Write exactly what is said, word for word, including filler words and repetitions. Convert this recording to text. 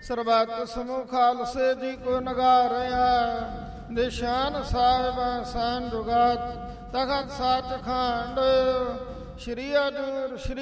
ਸਰਬੱਤ ਸਮੂਹ ਖਾਲਸੇ ਜੀ ਕੋ ਨਗਾਰਿਆ। ਨਿਸ਼ਾਨ ਸਾਹਿਬ ਸੈਨ ਜੁਗਤ ਤਖਤ ਸੱਚਖੰਡ। ਸ਼੍ਰੀ ਹਜ਼ੂਰ ਸ਼੍ਰੀ